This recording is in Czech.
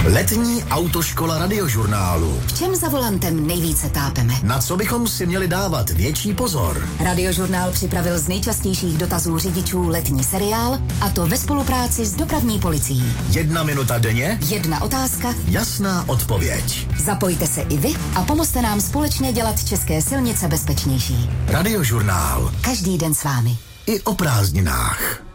Letní autoškola Radiožurnálu. V čem za volantem nejvíce tápeme? Na co bychom si měli dávat větší pozor? Radiožurnál připravil z nejčastějších dotazů řidičů letní seriál, a to ve spolupráci s dopravní policií. 1 minuta denně? 1 otázka? Jasná odpověď. Zapojte se i vy a pomozte nám společně dělat české silnice bezpečnější. Radiožurnál. Každý den s vámi. I o prázdninách.